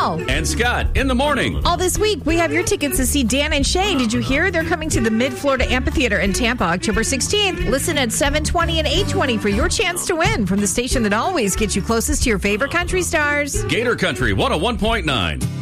Al. And Scott in the morning. All this week, we have your tickets to see Dan and Shay. Did you hear? They're coming to the Mid-Florida Amphitheater in Tampa, October 16th. Listen at 7:20 and 8:20 for your chance to win from the station that always gets you closest to your favorite country stars. Gator Country 101.9.